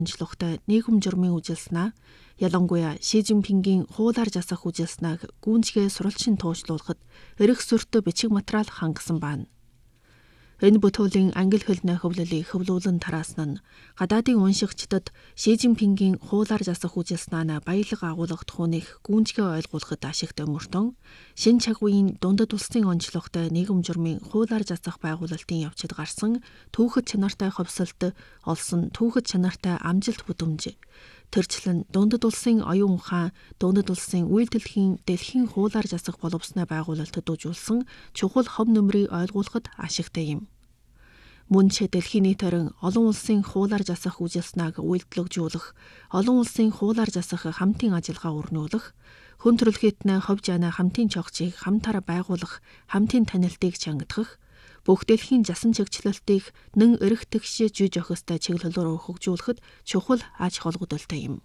онцлогтой нийгэм журмын үжилснаа ялангуяа Ши Жинпингийн хуулаар засах үжилснааг гүйнжгээ сурвалжин туушлуулахад эрх зөртөө бичиг материал хангасан байна. Энэ бүтээлийн англи хэл нөхөрлөлийг хөвлүүлэн тараасан нь гадаадын уншигчдад Ши Жинпингийн хуулаар засах үжилснаа баялаг агуулгах түүнийх гүйнжгээ ойлгуулахад ашигтай мөртөн шин чагуйн дундад улсын онцлогтой нийгэм журмын хуулаар засах байгуулалтын явцад гарсан түүхэд чанартай ховсолт олсон түүхэд чанартай амжилт бүдэмж тэрчлэн дундад улсын оюун ухаан дундад улсын үйлдэлхийн дэлхийн хуулаар засах боловсноо байгуулалтад үжүүлсэн чухал хов нөмрийг ойлгуулахад ашигтай юм. Мөн ч дэлхийн нийт орон олон улсын хуулаар засах үжилснааг үйлдэлжүүлэх, олон улсын хуулаар засах хамтын ажиллагаа өрнүүлэх, хүн төрөлхитнээ хов жаана хамтын чогцыг хамтаар байгуулах, хамтын танилтыг чангадах, бүх дэлхийн жасан чигчлэлтийг нэн эрх тэгш жиж охистой чиглэлөөр хөгжүүлэхэд чухал аж холбогдолтой юм.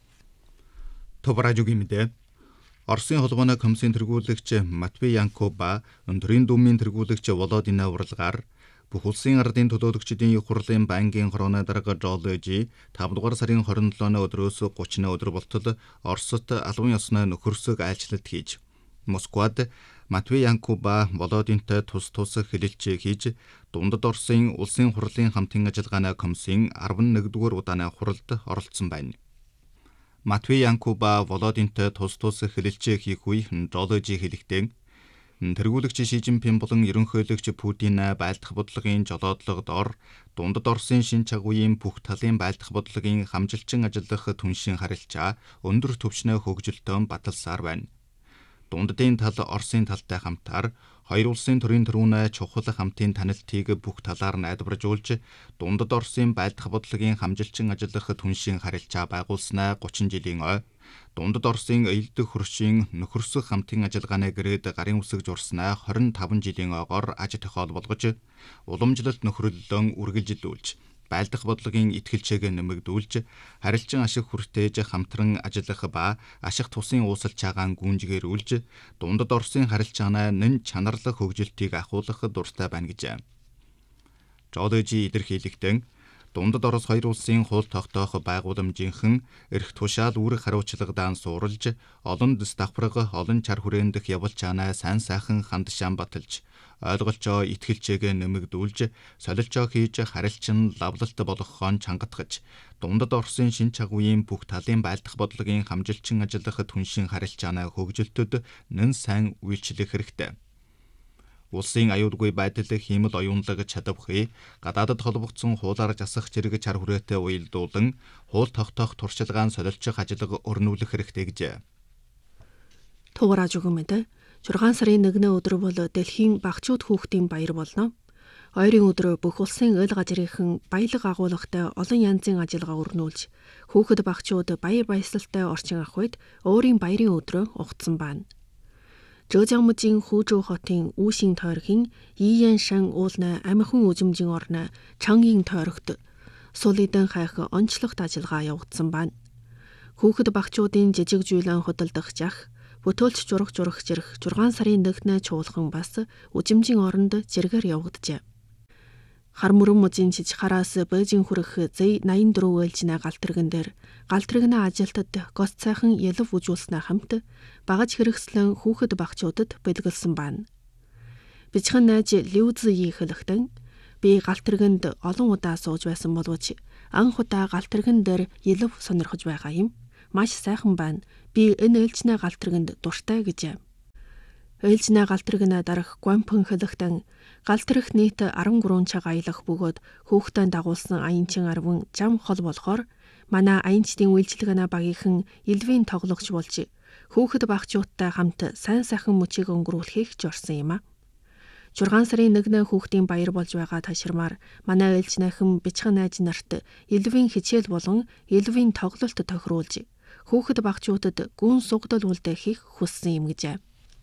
Товражугийн мэдээ Оросын холбооны комиссийн тэргүүлэгч Матвей Янков ба Өндрийн думын тэргүүлэгч Володина уралгаар бүх улсын ардын төлөөлөгчдийн их хурлын банкийн хорооны дарга Жолежи 5 дугаар сарын 27-ны өдрөөс 30-ны өдөр болтол Оросд албан ёсны нөхөрсөг айлчлалт хийж Москвад Матвей Янков ба Володинтай тус хэлэлцээ хийж дундад Оросын улсын хурлын хамтын ажиллагааны комиссийн 11-р удааны хуралд оролцсон байна. Матвей Янков ба Володинтай тус хэлэлцээ хийх үе Жолежи хэлэхдээ тэргүүлэгч Ши Жинпин болон ерөнхийлөгч Путин байлдах бодлогын жолоодлогод дундад Оросын шин чагуйн бүх талын байлдах бодлогын хамжилчин ажиллах түншин харилцаа өндөр түвшний хөгжилтөөн баталсаар байна. Дундадын тал Оросын талтай хамтаар хоёр улсын төрийн төрүүнээ чухал хамтын танилтыг бүх талаар найдваржуулж дундад Оросын байлдах бодлогын хамжилчин ажиллах түншин харилцаа байгуулснаа 30 жилийн ой дундад Оросын эелдэх хөршийн нөхөрсөх хамтын ажиллагааны гэрээд гарын үсэг журснаа 25 жилийн ойгоор аж тохиол болгож уламжлалт нөхрөллөн үргэлжилүүлж байлдах бодлогын итгэлчээг нэмэгдүүлж харилцан ашиг хүртээж хамтран ажиллах ба ашиг тусын уусал чагаан гүнжгэрүүлж дундад Оросын харилцааны нэн чанарлах хөгжилтийг ахуулах дуртай байна гэж. Жолежи илэрхийлэхдээ дундад Орос хоёр улсын хууль тогтоох байгууламжийнхан эрх тушаал үүрэг хариуцлагадаан суурилж олон дэс давхарга олон чар хүрэндэх явуулчаанаа сайн сайхан хандшаан баталж ойлголцоо итгэлчээг нэмэгдүүлж солилцоо хийж харилцан лавлалт болгохоон чангатгаж дундад Оросын шин чагуйн бүх талын байлдах бодлогын хамжилчин ажиллах түншин харилцаанаа хөгжилтөд нэн сайн үйлчлэх хэрэгтэй. Улсын аюулгүй байдал хиймэл оюунлаг чадвархий гадаадд холбогдсон хуулаар засах зэрэг чар хүрээтэй уялдуулан хууль тогтоох туршилгаан солилцох ажиллагаа өрнүүлэх хэрэгтэй гэж. Тугараж өгмөд 6 сарын 1-ний өдөр бол дэлхийн багчууд хүүхдийн баяр болно. Ойрын өдөр бүх улсын ойл газрынхан баялаг агуулгатай олон янзын ажиллагаа өрнүүлж хүүхэд багчууд баяр баясгалтай орчин авах үед өөрийн баярын өдрөө угтсан байна. Жожамжийн Хужуу хотын Үүшин тойргийн Ийян шан уулна амихан үзмжин орно Чангийн тойрогт сулидан хайх онцлогт ажиллагаа явагдсан байна. Хүүхэд багчуудын жижиг жуйлан худалдах жах бүтөөлч журах зэрэг 6 сарын 1-ний чуулган бас үзмжин оронд зэрэгээр явагджээ. Хар мөрөн мужийн чичхараас Бээжин хүрэх Z84 ээлжинэ галтрэгэн дээр галтрэгнээ ажилтад гос цайхан ялв үжүүлснэ хамт багаж хэрэгслэн хүүхэд багчуудад бэлгэлсэн байна. Бичхэн найж Лүзи хэлэхдээ би галтргэнд олон удаа сууж байсан боловч анх удаа галтргэн дээр ялв сонирхож байгаа юм. Маш сайхан байна. Би энэ ээлжинэ галтргэнд дуртай гэж. Ээлжинэ галтргэнэ дарах Гуанпэн хэлэхдээ галтрах нийт 13 цаг аялах бөгөөд хүүхдэд дагуулсан аянчин арван зам хол болохоор манай аянчдын үйлчилгээний багийнхан элвийн тоглогч болж хүүхэд багчуудтай хамт сайн сайхан мөчийг өнгөрүүлэхийг зорьсон юм а. 6 сарын 1-ний хүүхдийн баяр болж байгаа таширмаар манай ээлжнэхэн бичхэн найз нарт элвийн хичээл болон элвийн тоглолт тохируулж хүүхэд багчуудад гүн сугдал үлдээ хийх хүссэн юм гэж.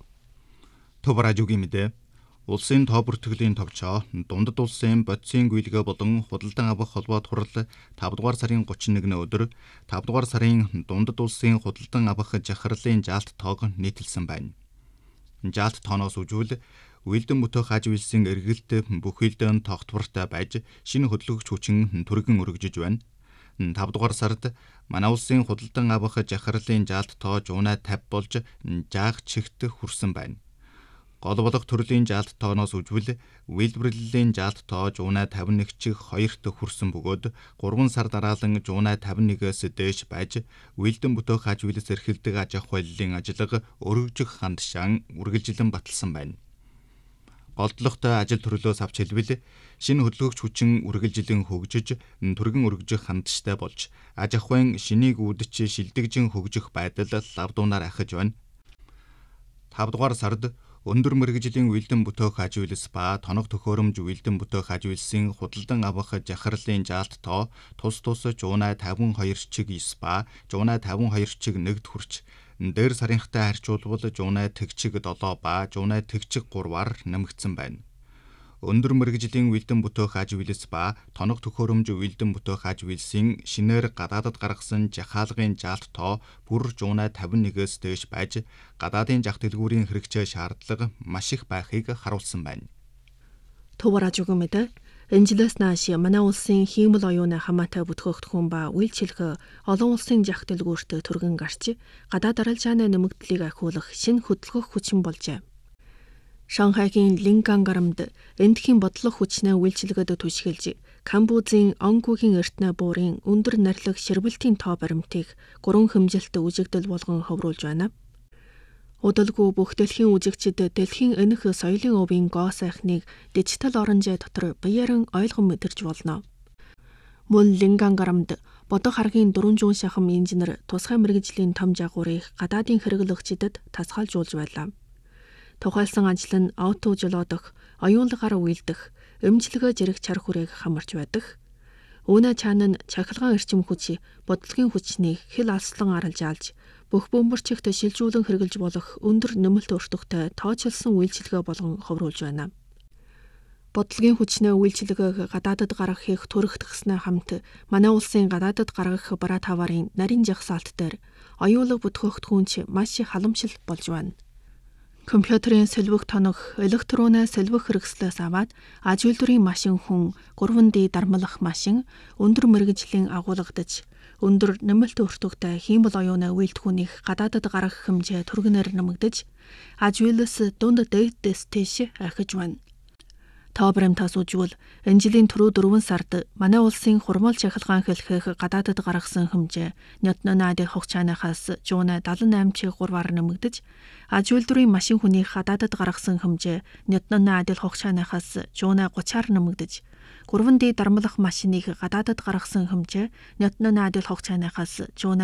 Товражугийн мэдээ улсын тоо бүртгэлийн товчоо дундад улсын бодисын гүйлгээ болон худалдан авах холбоот хурал 5 дугаар сарын 31-ний өдөр 5 дугаар сарын дундад улсын худалдан авах жахарлын жаалт тоог нийтэлсэн байна. Жаалт тооноос үжүүл үйлдэн мөтөх хаж вилсэн эргэлт бүхэлдэн тогтвортой байж шинэ хөдөлгөгч хүчин түргэн өргөжж байна. 5 дугаар сард манай улсын худалдан авах жахарлын жалт тоо 150 болж жаах чигт хүрсэн байна. Гол болох төрлийн жалт тооноос үжвэл үйлдвэрлэлийн жалт тоо 151 чих 2-т хүрсэн бөгөөд 3 сар дараалан 151-ээс дээш байж үйлдэн бүтээх аж үйлс эрхэлдэг аж ахуй хуйлын ажиллага өргөжих хандшаан үргэлжилэн баталсан байна. Голдлогтой ажил төрлөөс авч хэлбэл шинэ хөдөлгөгч хүчин үргэлжилэн хөгжиж, түргэн өргөжих хандштай болж аж ахуйн шинийг үүдч шилдэгжин хөгжих байдал лавдуунаар ахиж байна. 5 дугаар сард өндөр мэргэжлийн үйлдэн бүтээх аж үйлс ба тоног төхөөрөмж үйлдэн бүтээх аж үйлсийн худалдан авах жахарлын жалт тоо тус 152 чиг 9 ба 152 чиг 1-д хүрч дээр сарынхтай харьцуулбал 180 чиг 7 ба 180 чиг 3-аар нэмэгдсэн байна. Өндөр мэргэжлийн үйлдэн бүтээх аж үйлс ба тоног төхөөрөмж үйлдэн бүтээх аж үйлсийн шинээр гадаадад гаргасан жахаалгын жалт тоо бүр 151-ээс дээш байж гадаадын жах дэлгүүрийн хэрэгцээ шаардлага маш их байхыг харуулсан байна. Тувраж өгмөд энэжлээс нааш манай улсын хиймэл оюуны хамаатай бүтгэгдэхүүн ба үйлчилгээ олон улсын жах дэлгүүрт түргэн гарч гадаад арилжааны нэмэгдлийг ахиулах шинэ хөдөлгөх хүчин болжээ. Шанхайгийн Линкан гарамд эндхийн бодлого хүчнээ үйлчилгээд түшгэлж, Камбузын Онгүүгийн эртнэ буурын өндөр нарилах ширбэлтийн тоо баримтыг 3 хэмжилт үжигдэл болгон ховруулж байна. Удалгүй бүх дэлхийн үзэгчид дэлхийн энэх соёлын өвийн гоо сайхныг дижитал оронжай дотор биеэрэн ойлгон мэдэрч болно. Мөн Линкан гарамд бодох харгийн 400 шахам инженер тусгай мэргэжлийн том жагуурыг гадаадын хэрэглэгчдэд тасгаалжуулж байлаа. Тухайлсан ажил нь ауто жолоодох, оюунлагаар үйлдэх, эмчилгээ зэрэг чар хүрээг хамарч байдаг. Үүнэ чаана нь чахилгаан эрчим хүч, бодлогын хүчнийг хэл алслан аралж алж, бүх бөмбөрчигт шилжүүлэн хэрэгжилж болох өндөр нэмэлт өртөгтэй тооцоолсон үйлчилгээ болгон ховруулж байна. Бодлогын хүчнээ үйлчилгээг гадаадад гаргахыг түрэгдгэснээ хамт манай улсын гадаадад гаргах бараа таварын нарийн жагсаалт дээр оюулаг бүтгэгдэхүүнч маш их халамжил болж байна. Компьютерийн сэлбэг тоног, электронны сэлбэг хэрэгслээс аваад аж үйлдвэрийн машин хүн, 3D дармлах машин, өндөр мэргэжлийн агуулгадж, өндөр нэмэлт өртөгтэй хиймэл оюуны үйлдвэрийг гадаадад гаргах хэмжээ түргэнээр нэмэгдэж, аж үйлс дунд дээдээс тийш ахиж байна. Тоо баримтаас үжвэл энэ жилийн түрүү 4 сард манай улсын хурмал чахилгаан хэлхэх гадаадад гаргасан хэмжээ нётнон адил хугацаанаас 178 чиг 3-аар нэмэгдэж, аж үйлдвэрийн машин хүнийг гадаадад гаргасан хэмжээ нётнон адил хугацаанаас 130-аар нэмэгдэж, 3D дармлах машиныг гадаадад гаргасан хэмжээ нётнон адил хугацаанаас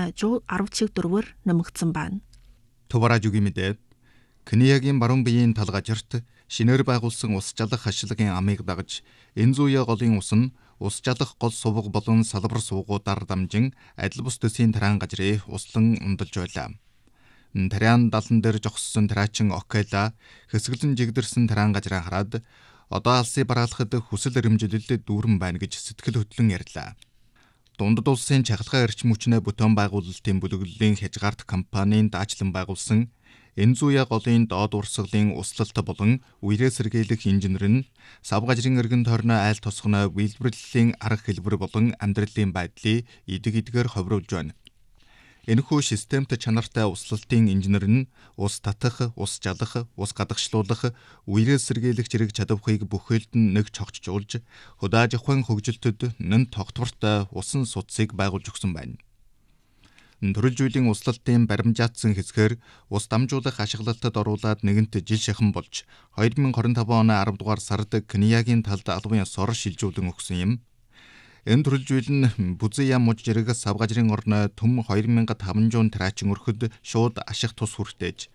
110 чиг 4-аар нэмэгдсэн байна. Тувраж үгийн мэдээ Кениягийн баруун биеийн талгажирт шинээр байгуулсан ус жалах ашиглагын амыг дагаж Энзуя голын ус нь ус жалах гол сувг болон салбар сувгуудаар дамжин адил бус төсийн тариан газрыг услан ундалж байлаа. Тариан далан дээр жогссон тараачин Окела хэсгэлэн жигдэрсэн тариан газраа хараад одоо алсыг бараалахад хүсэл эрмжилэлд дүүрэн байна гэж сэтгэл хөдлөн ярьлаа. Дундад улсын чахалгаа эрчим хүчнээ бүтээн байгуулалтын бүлэглэлийн хязгаарт компанийн даачлан байгуулсан Энзуя голын доод урсгалын услалт болон үерээ сэргийлэх инженер нь сав газрын эргэн тойрны айл тосгоно үйлдвэрлэлийн арга хэлбэр болон амьдралын байдлыг эдгээр ховруулж байна. Энэхүү системт чанартай услалтын инженер нь ус татах, ус жалах, ус гадагшлуулах, үерээ сэргийлэх зэрэг чадварыг бүхэлд нь нэг цогцжуулж, хөдөө аж ахуйн хөгжилтөд нэн тогтвортой усан судсыг байгуулж өгсөн байна. Төрөлжүүлэн услалтын баримжаатсан хэсгээр ус дамжуулах ашиглалтад оруулаад нэгэнт жил шахан болж 2025 оны 10 дугаар сард Кениягийн талд албан ёсоор шилжүүлэн өгсөн юм. Энэ төрөлжүүл нь бүзэн ям муж зэрэг сав газрын орны төм 2500 тараачин өрхөд шууд аших тус хүртээж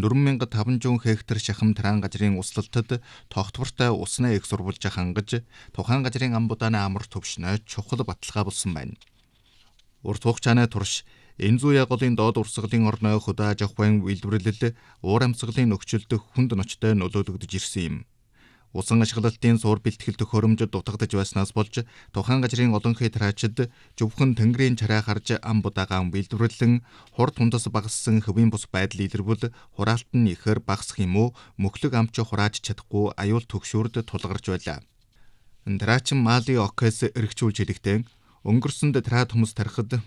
4500 хектар шахам тариан газрын услалтад тогтвортой усны их сурвалж хангаж тухайн газрын амбудааны амар төвшнө чухал баталгаа болсон байна. Урт хугацааны турш Энзуя голын доод урсгалын орны хөдөө аж ахуйн үйлдвэрлэл уур амьсгалын нөхцөлд хүнд ночтой нөлөөлөгдөж ирсэн юм. Усан ашиглалтын суур бэлтгэл төхөөрөмжөд дутагдж байснаас болж тухайн газрын олонхий тараачид зөвхөн тэнгэрийн чараа харж ам будаагаан үйлдвэрлэн хур тундас багассан хөвийн бус байдал илэрвэл хураалт нь ихээр багасах юм уу мөхлөг амч хурааж чадахгүй аюул төгшөөрд тулгарч байлаа. Тараачин Мали Окес эргчүүлж хэлэхдээ Өнгөрсөнд траад хүмүүс тарихад